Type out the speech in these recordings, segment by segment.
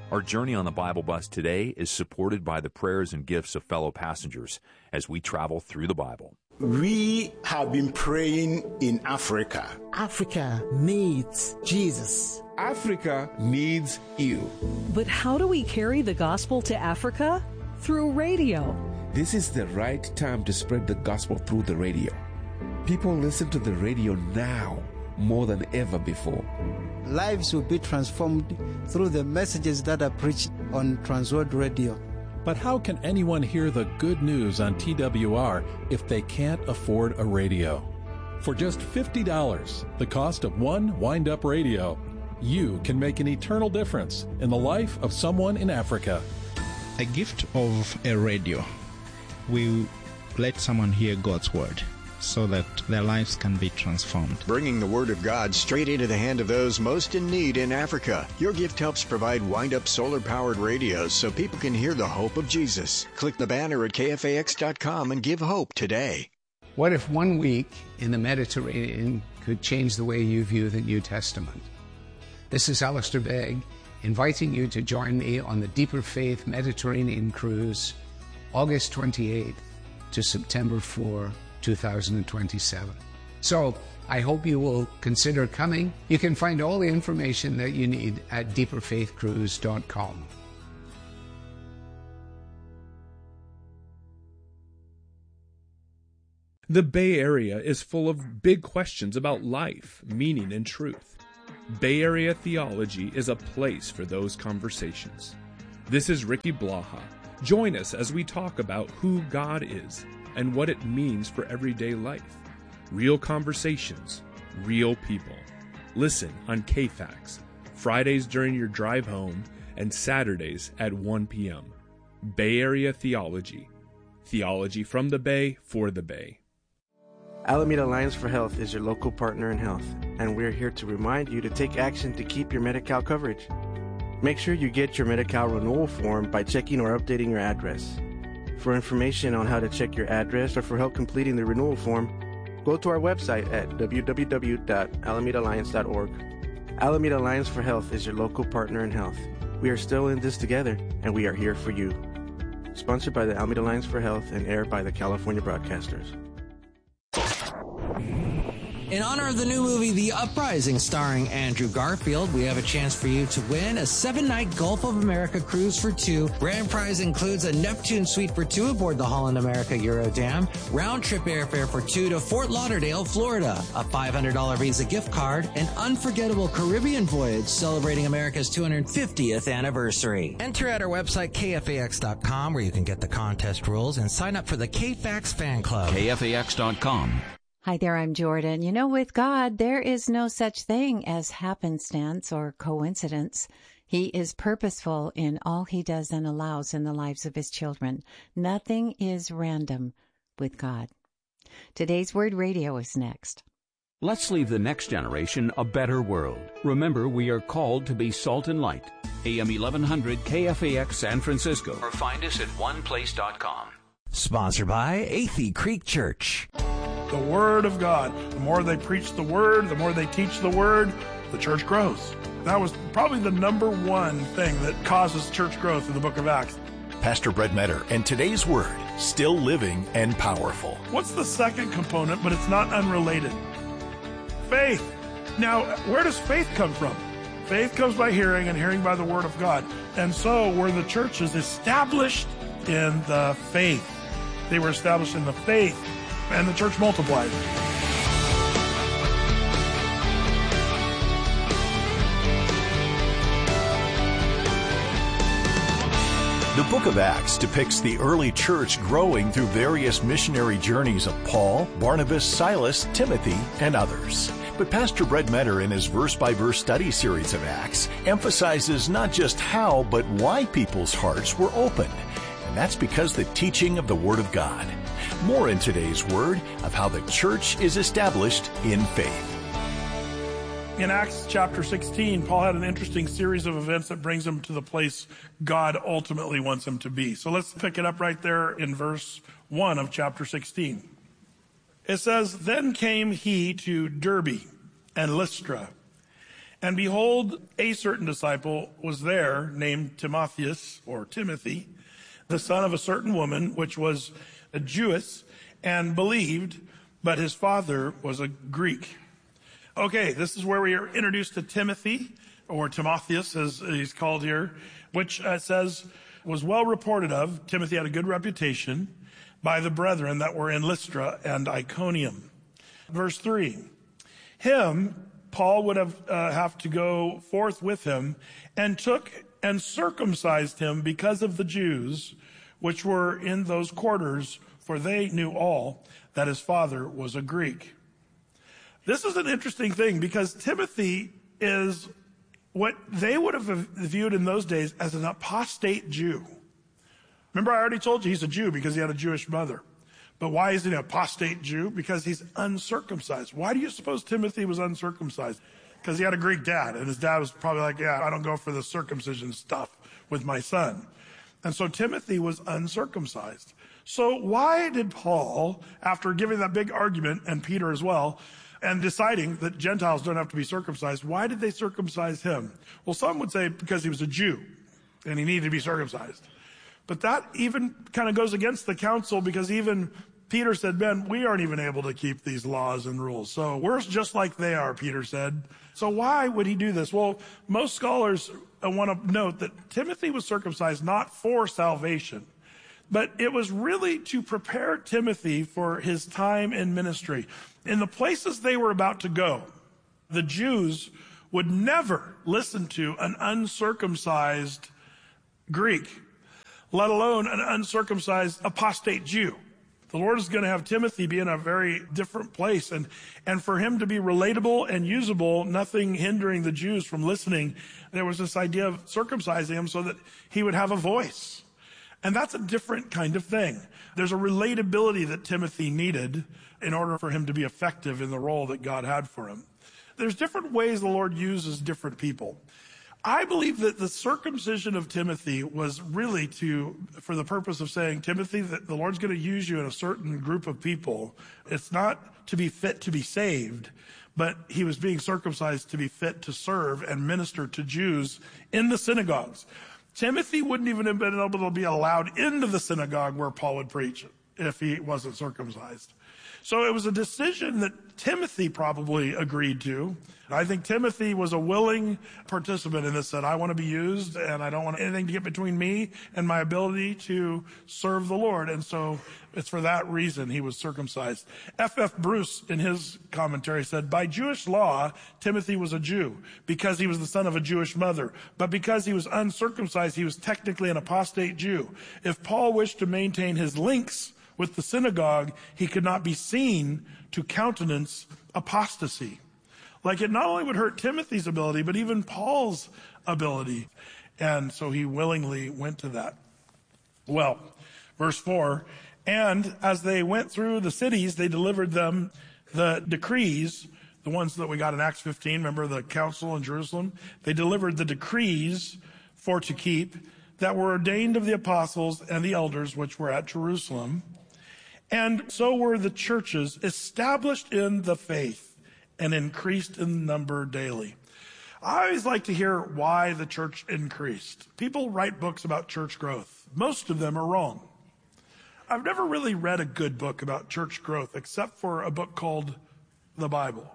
Our journey on the Bible Bus today is supported by the prayers and gifts of fellow passengers as we travel through the Bible. We have been praying in Africa. Africa needs Jesus. Africa needs you. But how do we carry the gospel to Africa? Through radio. This is the right time to spread the gospel through the radio. People listen to the radio now more than ever before. Lives will be transformed through the messages that are preached on Transworld Radio. But how can anyone hear the good news on TWR if they can't afford a radio? For just $50, the cost of one wind-up radio, you can make an eternal difference in the life of someone in Africa. A gift of a radio will let someone hear God's word, so that their lives can be transformed. Bringing the Word of God straight into the hand of those most in need in Africa. Your gift helps provide wind-up solar-powered radios so people can hear the hope of Jesus. Click the banner at KFAX.com and give hope today. What if 1 week in the Mediterranean could change the way you view the New Testament? This is Alistair Begg, inviting you to join me on the Deeper Faith Mediterranean Cruise, August 28 to September 4, 2027. So I hope you will consider coming. You can find all the information that you need at deeperfaithcruise.com. The Bay Area is full of big questions about life, meaning, and truth. Bay Area Theology is a place for those conversations. This is Ricky Blaha. Join us as we talk about who God is and what it means for everyday life. Real conversations, real people. Listen on KFAX, Fridays during your drive home and Saturdays at 1 p.m. Bay Area Theology. Theology from the Bay for the Bay. Alameda Alliance for Health is your local partner in health, and we're here to remind you to take action to keep your Medi-Cal coverage. Make sure you get your Medi-Cal renewal form by checking or updating your address. For information on how to check your address or for help completing the renewal form, go to our website at www.alamedaalliance.org. Alameda Alliance for Health is your local partner in health. We are still in this together, and we are here for you. Sponsored by the Alameda Alliance for Health and aired by the California Broadcasters. In honor of the new movie, The Uprising, starring Andrew Garfield, we have a chance for you to win a 7-night Gulf of America cruise for two. Grand prize includes a Neptune suite for two aboard the Holland America Eurodam, round-trip airfare for two to Fort Lauderdale, Florida, a $500 Visa gift card, an unforgettable Caribbean voyage celebrating America's 250th anniversary. Enter at our website, KFAX.com, where you can get the contest rules and sign up for the KFAX fan club. KFAX.com. Hi there, I'm Jordan. You know, with God, there is no such thing as happenstance or coincidence. He is purposeful in all he does and allows in the lives of his children. Nothing is random with God. Today's Word Radio is next. Let's leave the next generation a better world. Remember, we are called to be salt and light. AM 1100 KFAX San Francisco. Or find us at oneplace.com. Sponsored by Athey Creek Church. The Word of God. The more they preach the Word, the more they teach the Word, the church grows. That was probably the number one thing that causes church growth in the book of Acts. Pastor Brett Metter and today's Word, still living and powerful. What's the second component, but it's not unrelated? Faith. Now, where does faith come from? Faith comes by hearing, and hearing by the Word of God. And so were the churches established in the faith. They were established in the faith, and the church multiplied. The book of Acts depicts the early church growing through various missionary journeys of Paul, Barnabas, Silas, Timothy, and others. But Pastor Brett Metter, in his verse-by-verse study series of Acts, emphasizes not just how, but why people's hearts were opened. And that's because the teaching of the Word of God. More in today's Word of how the church is established in faith. In Acts chapter 16, Paul had an interesting series of events that brings him to the place God ultimately wants him to be. So let's pick it up right there in verse 1 of chapter 16. It says, "Then came he to Derbe and Lystra, And behold, a certain disciple was there named Timotheus, or Timothy, the son of a certain woman, which was a Jewess, and believed, but his father was a Greek. Okay, this is where we are introduced to Timothy, or Timotheus as he's called here, which says was well reported of. Timothy had a good reputation by the brethren that were in Lystra and Iconium. Verse 3, him, Paul would have to go forth with him, and took and circumcised him because of the Jews which were in those quarters, for they knew all that his father was a Greek. This is an interesting thing because Timothy is what they would have viewed in those days as an apostate Jew. Remember, I already told you he's a Jew because he had a Jewish mother. But why is he an apostate Jew? Because he's uncircumcised. Why do you suppose Timothy was uncircumcised? Because he had a Greek dad, and his dad was probably like, yeah, I don't go for the circumcision stuff with my son. And so Timothy was uncircumcised. So why did Paul, after giving that big argument, and Peter as well, and deciding that Gentiles don't have to be circumcised, why did they circumcise him? Well, some would say because he was a Jew, and he needed to be circumcised. But that even kind of goes against the council, because even Peter said, man, we aren't even able to keep these laws and rules. So we're just like they are, Peter said. So why would he do this? Well, most scholars want to note that Timothy was circumcised not for salvation, but it was really to prepare Timothy for his time in ministry. In the places they were about to go, the Jews would never listen to an uncircumcised Greek, let alone an uncircumcised apostate Jew. The Lord is going to have Timothy be in a very different place. And for him to be relatable and usable, nothing hindering the Jews from listening, there was this idea of circumcising him so that he would have a voice. And that's a different kind of thing. There's a relatability that Timothy needed in order for him to be effective in the role that God had for him. There's different ways the Lord uses different people. I believe that the circumcision of Timothy was really for the purpose of saying, Timothy, that the Lord's going to use you in a certain group of people. It's not to be fit to be saved, but he was being circumcised to be fit to serve and minister to Jews in the synagogues. Timothy wouldn't even have been able to be allowed into the synagogue where Paul would preach if he wasn't circumcised. So it was a decision that Timothy probably agreed to. I think Timothy was a willing participant in this, that I want to be used and I don't want anything to get between me and my ability to serve the Lord. And so it's for that reason he was circumcised. F.F. Bruce, in his commentary, said, by Jewish law, Timothy was a Jew because he was the son of a Jewish mother. But because he was uncircumcised, he was technically an apostate Jew. If Paul wished to maintain his links with the synagogue, he could not be seen to countenance apostasy. Like, it not only would hurt Timothy's ability, but even Paul's ability. And so he willingly went to that. Well, verse 4, and as they went through the cities, they delivered them the decrees, the ones that we got in Acts 15, remember the council in Jerusalem? They delivered the decrees for to keep that were ordained of the apostles and the elders which were at Jerusalem. And so were the churches established in the faith and increased in number daily. I always like to hear why the church increased. People write books about church growth. Most of them are wrong. I've never really read a good book about church growth except for a book called the Bible.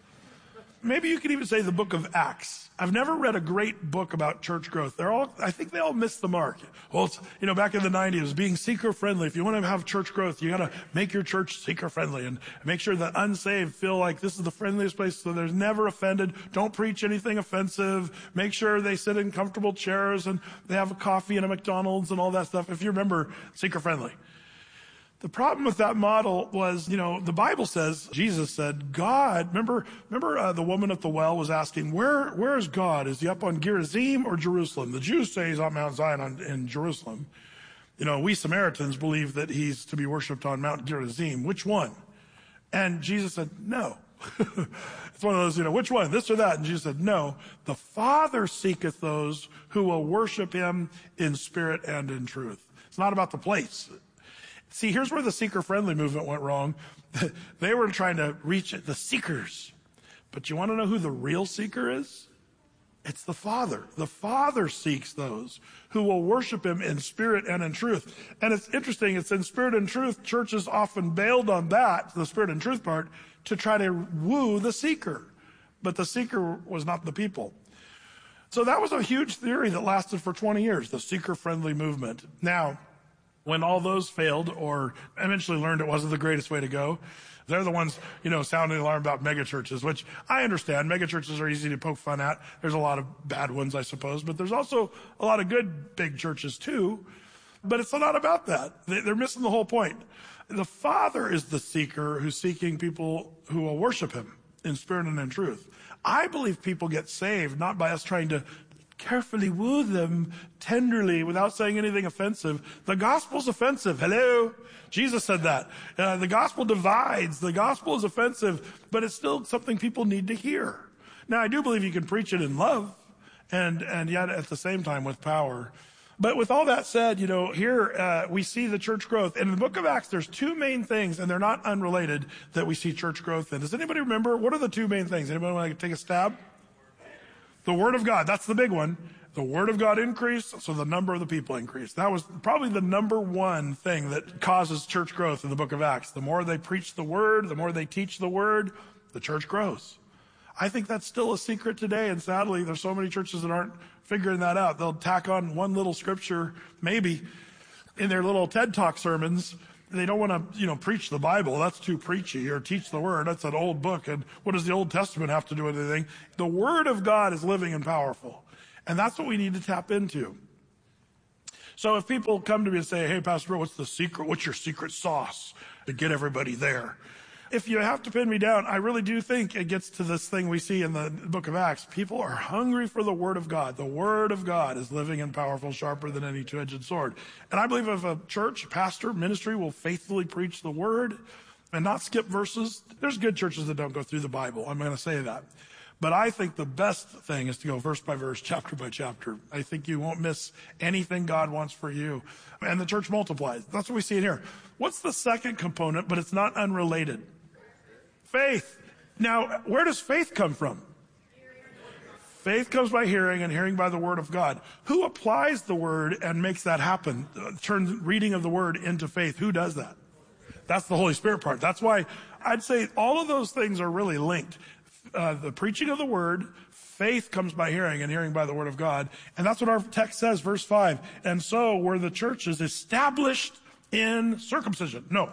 Maybe you could even say the book of Acts. I've never read a great book about church growth. I think they all missed the mark. Well, it's, back in the 90s, it was being seeker friendly. If you want to have church growth, you got to make your church seeker friendly and make sure that unsaved feel like this is the friendliest place so they're never offended. Don't preach anything offensive. Make sure they sit in comfortable chairs and they have a coffee and a McDonald's and all that stuff. If you remember, seeker friendly. The problem with that model was, the Bible says, Jesus said, God, remember the woman at the well was asking, where is God? Is he up on Gerizim or Jerusalem? The Jews say he's on Mount Zion in Jerusalem. We Samaritans believe that he's to be worshiped on Mount Gerizim. Which one? And Jesus said, no. It's one of those, which one, this or that? And Jesus said, no, the Father seeketh those who will worship him in spirit and in truth. It's not about the place. See, here's where the seeker-friendly movement went wrong. They were trying to reach the seekers. But you want to know who the real seeker is? It's the Father. The Father seeks those who will worship him in spirit and in truth. And it's interesting, it's in spirit and truth. Churches often bailed on that, the spirit and truth part, to try to woo the seeker. But the seeker was not the people. So that was a huge theory that lasted for 20 years, the seeker-friendly movement. Now, when all those failed or eventually learned it wasn't the greatest way to go, they're the ones, sounding the alarm about megachurches, which I understand. Megachurches are easy to poke fun at. There's a lot of bad ones, I suppose, but there's also a lot of good big churches too. But it's not about that. They're missing the whole point. The Father is the seeker who's seeking people who will worship him in spirit and in truth. I believe people get saved not by us trying to carefully woo them tenderly without saying anything offensive. The gospel's offensive. Hello? Jesus said that. The gospel divides. The gospel is offensive, but it's still something people need to hear. Now, I do believe you can preach it in love and yet at the same time with power. But with all that said, here we see the church growth. And in the book of Acts, there's two main things, and they're not unrelated, that we see church growth in. Does anybody remember? What are the two main things? Anybody want to take a stab? The Word of God. That's the big one. The Word of God increased, so the number of the people increased. That was probably the number one thing that causes church growth in the book of Acts. The more they preach the Word, the more they teach the Word, the church grows. I think that's still a secret today, and sadly, there's so many churches that aren't figuring that out. They'll tack on one little scripture, maybe, in their little TED Talk sermons. They don't want to, preach the Bible. That's too preachy. Or teach the Word. That's an old book. And what does the Old Testament have to do with anything? The Word of God is living and powerful. And that's what we need to tap into. So if people come to me and say, hey, Pastor Bill, what's the secret? What's your secret sauce to get everybody there? If you have to pin me down, I really do think it gets to this thing we see in the book of Acts. People are hungry for the Word of God. The Word of God is living and powerful, sharper than any two-edged sword. And I believe if a church, pastor, ministry will faithfully preach the Word and not skip verses, there's good churches that don't go through the Bible. I'm going to say that. But I think the best thing is to go verse by verse, chapter by chapter. I think you won't miss anything God wants for you. And the church multiplies. That's what we see in here. What's the second component, but it's not unrelated? Faith. Now, where does faith come from? Faith comes by hearing, and hearing by the Word of God. Who applies the Word and makes that happen? Turns reading of the Word into faith. Who does that? That's the Holy Spirit part. That's why I'd say all of those things are really linked. The preaching of the Word, faith comes by hearing, and hearing by the Word of God. And that's what our text says, verse 5. And so were the churches established in circumcision? No.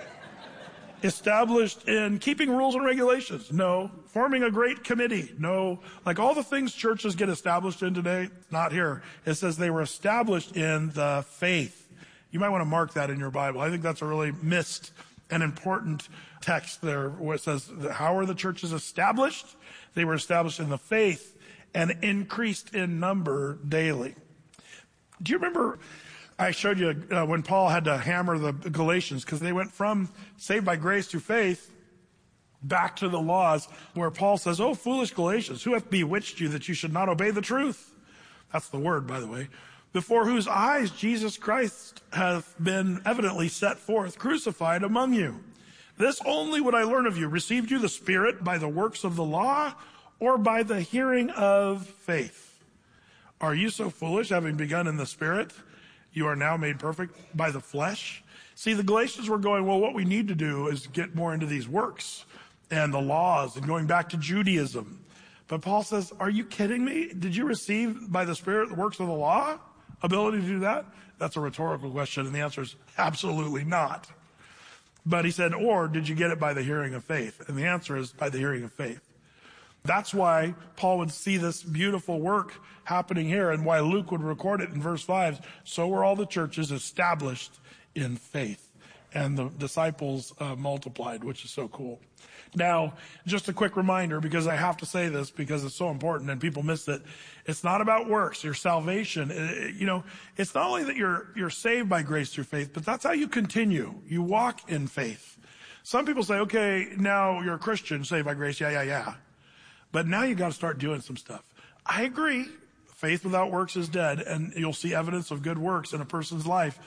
Established in keeping rules and regulations? No. Forming a great committee? No. Like all the things churches get established in today, not here. It says they were established in the faith. You might want to mark that in your Bible. I think that's a really missed and important text there where it says, how are the churches established? They were established in the faith and increased in number daily. Do you remember I showed you when Paul had to hammer the Galatians because they went from saved by grace through faith back to the laws where Paul says, oh, foolish Galatians, who hath bewitched you that you should not obey the truth? That's the word, by the way. Before whose eyes Jesus Christ hath been evidently set forth, crucified among you. This only would I learn of you. Received you the Spirit by the works of the law or by the hearing of faith? Are you so foolish, having begun in the Spirit? You are now made perfect by the flesh. See, the Galatians were going, well, what we need to do is get more into these works and the laws and going back to Judaism. But Paul says, are you kidding me? Did you receive by the Spirit the works of the law? Ability to do that? That's a rhetorical question, and the answer is absolutely not. But he said, or did you get it by the hearing of faith? And the answer is by the hearing of faith. That's why Paul would see this beautiful work happening here and why Luke would record it in verse 5. So were all the churches established in faith. And the disciples multiplied, which is so cool. Now, just a quick reminder, because I have to say this because it's so important and people miss it. It's not about works, your salvation. It's not only that you're saved by grace through faith, but that's how you continue. You walk in faith. Some people say, okay, now you're a Christian, saved by grace. Yeah. But now you got to start doing some stuff. I agree. Faith without works is dead, and you'll see evidence of good works in a person's life.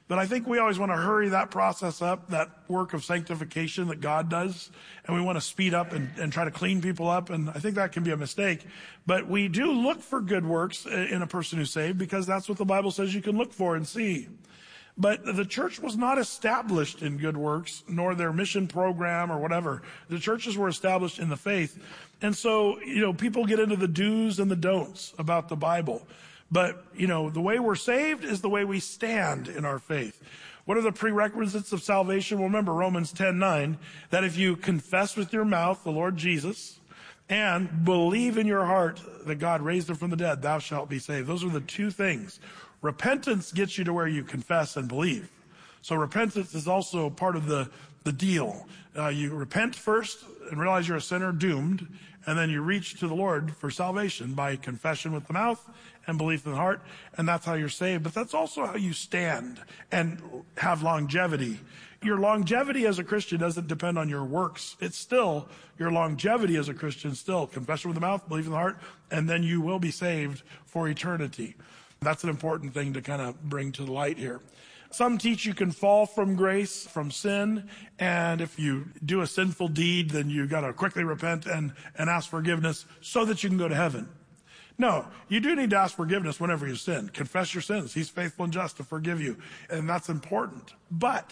But I think we always want to hurry that process up, that work of sanctification that God does, and we want to speed up and try to clean people up, and I think that can be a mistake. But we do look for good works in a person who's saved, because that's what the Bible says you can look for and see. But the church was not established in good works, nor their mission program or whatever. The churches were established in the faith. And so, people get into the do's and the don'ts about the Bible. But, the way we're saved is the way we stand in our faith. What are the prerequisites of salvation? Well, remember Romans 10:9, that if you confess with your mouth the Lord Jesus and believe in your heart that God raised him from the dead, thou shalt be saved. Those are the two things. Repentance gets you to where you confess and believe. So repentance is also part of the deal. You repent first and realize you're a sinner, doomed, and then you reach to the Lord for salvation by confession with the mouth and belief in the heart, and that's how you're saved. But that's also how you stand and have longevity. Your longevity as a Christian doesn't depend on your works. It's still, your longevity as a Christian, still confession with the mouth, belief in the heart, and then you will be saved for eternity. That's an important thing to kind of bring to the light here. Some teach you can fall from grace, from sin, and if you do a sinful deed, then you got to quickly repent and ask forgiveness so that you can go to heaven. No, you do need to ask forgiveness whenever you sin. Confess your sins. He's faithful and just to forgive you, and that's important. But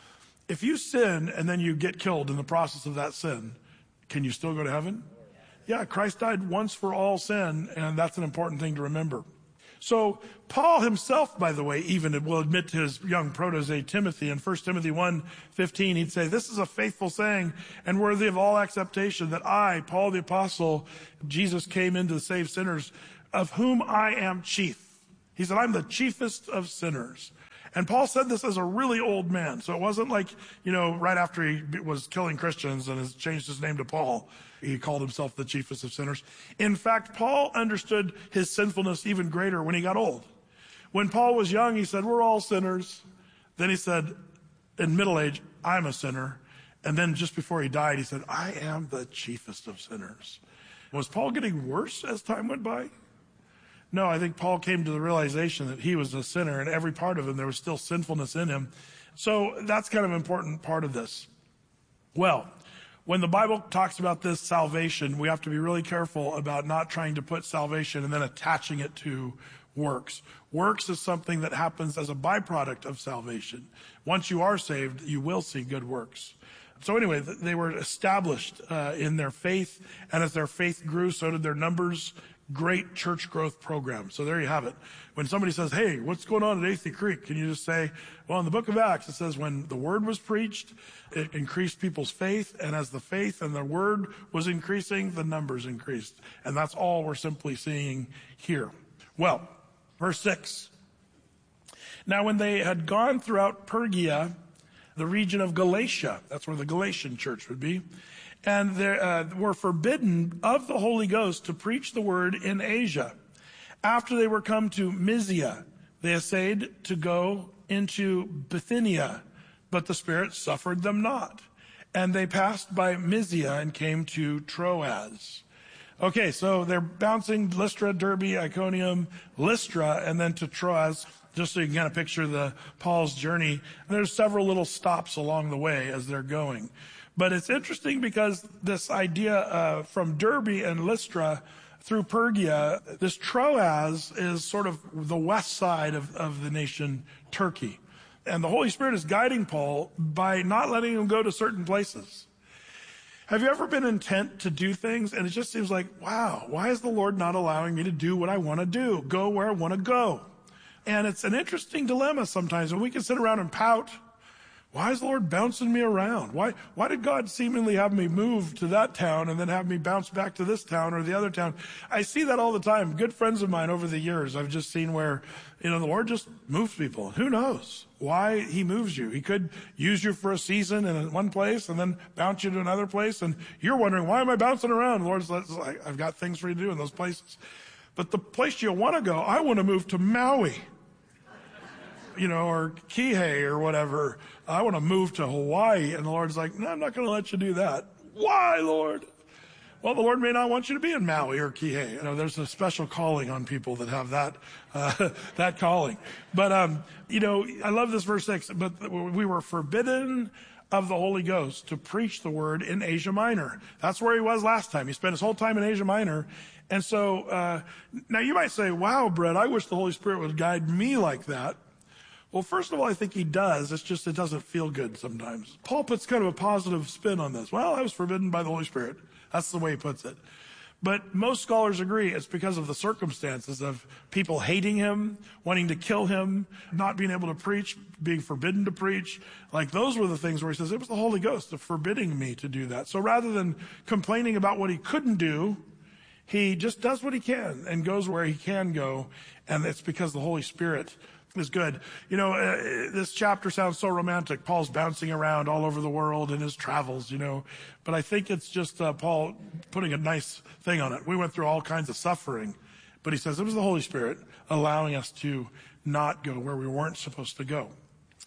if you sin and then you get killed in the process of that sin, can you still go to heaven? Yeah, Christ died once for all sin, and that's an important thing to remember. So Paul himself, by the way, even will admit to his young protege Timothy in 1 Timothy 1:15, he'd say, this is a faithful saying and worthy of all acceptation, that I, Paul the apostle, Jesus came in to save sinners, of whom I am chief. He said, I'm the chiefest of sinners. And Paul said this as a really old man. So it wasn't like, right after he was killing Christians and has changed his name to Paul, he called himself the chiefest of sinners. In fact, Paul understood his sinfulness even greater when he got old. When Paul was young, he said, we're all sinners. Then he said, in middle age, I'm a sinner. And then just before he died, he said, I am the chiefest of sinners. Was Paul getting worse as time went by? No, I think Paul came to the realization that he was a sinner, and every part of him, there was still sinfulness in him. So that's kind of an important part of this. Well, when the Bible talks about this salvation, we have to be really careful about not trying to put salvation and then attaching it to works. Works is something that happens as a byproduct of salvation. Once you are saved, you will see good works. So anyway, they were established in their faith, and as their faith grew, so did their numbers. Great church growth program. So there you have it. When somebody says, hey, what's going on at Athey Creek? Can you just say, well, in the book of Acts, it says when the word was preached, it increased people's faith. And as the faith and the word was increasing, the numbers increased. And that's all we're simply seeing here. Well, verse 6. Now, when they had gone throughout Phrygia, the region of Galatia, that's where the Galatian church would be, and they were forbidden of the Holy Ghost to preach the word in Asia. After they were come to Mysia, they essayed to go into Bithynia, but the Spirit suffered them not. And they passed by Mysia and came to Troas. Okay, so they're bouncing Lystra, Derbe, Iconium, Lystra, and then to Troas, just so you can kind of picture Paul's journey. And there's several little stops along the way as they're going. But it's interesting because this idea from Derbe and Lystra through Phrygia, this Troas is sort of the west side of the nation Turkey. And the Holy Spirit is guiding Paul by not letting him go to certain places. Have you ever been intent to do things and it just seems like, wow, why is the Lord not allowing me to do what I want to do, go where I want to go? And it's an interesting dilemma sometimes when we can sit around and pout. Why is the Lord bouncing me around? Why did God seemingly have me move to that town and then have me bounce back to this town or the other town? I see that all the time. Good friends of mine over the years, I've just seen where, the Lord just moves people. Who knows why he moves you? He could use you for a season in one place and then bounce you to another place. And you're wondering, why am I bouncing around? The Lord's like, I've got things for you to do in those places. But the place you want to go, I want to move to Maui. Or Kihei or whatever. I want to move to Hawaii. And the Lord's like, no, I'm not going to let you do that. Why, Lord? Well, the Lord may not want you to be in Maui or Kihei. You know, there's a special calling on people that have that calling. But, you know, I love this verse 6. But we were forbidden of the Holy Ghost to preach the word in Asia Minor. That's where he was last time. He spent his whole time in Asia Minor. And so, now you might say, wow, Brett, I wish the Holy Spirit would guide me like that. Well, first of all, I think he does. It's just it doesn't feel good sometimes. Paul puts kind of a positive spin on this. Well, I was forbidden by the Holy Spirit. That's the way he puts it. But most scholars agree it's because of the circumstances of people hating him, wanting to kill him, not being able to preach, being forbidden to preach. Like those were the things where he says, it was the Holy Ghost forbidding me to do that. So rather than complaining about what he couldn't do, he just does what he can and goes where he can go. And it's because the Holy Spirit is good. You know, this chapter sounds so romantic. Paul's bouncing around all over the world in his travels, you know. But I think it's just Paul putting a nice thing on it. We went through all kinds of suffering. But he says it was the Holy Spirit allowing us to not go where we weren't supposed to go.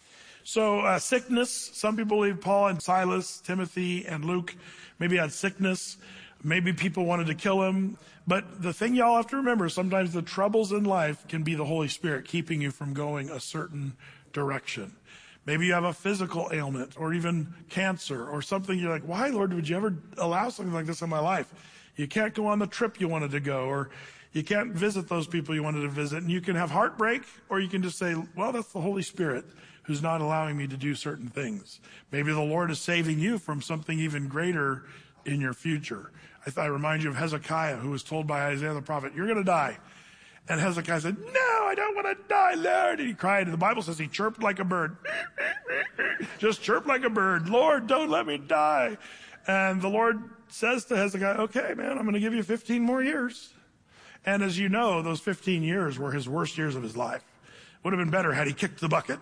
So sickness, some people believe Paul and Silas, Timothy and Luke maybe had sickness. Maybe people wanted to kill him. But the thing y'all have to remember is sometimes the troubles in life can be the Holy Spirit keeping you from going a certain direction. Maybe you have a physical ailment or even cancer or something. You're like, why, Lord, would you ever allow something like this in my life? You can't go on the trip you wanted to go, or you can't visit those people you wanted to visit. And you can have heartbreak, or you can just say, well, that's the Holy Spirit who's not allowing me to do certain things. Maybe the Lord is saving you from something even greater in your future. I remind you of Hezekiah, who was told by Isaiah the prophet, you're going to die. And Hezekiah said, no, I don't want to die, Lord. And he cried. And the Bible says he chirped like a bird. Just chirped like a bird. Lord, don't let me die. And the Lord says to Hezekiah, okay, man, I'm going to give you 15 more years. And as you know, those 15 years were his worst years of his life. Would have been better had he kicked the bucket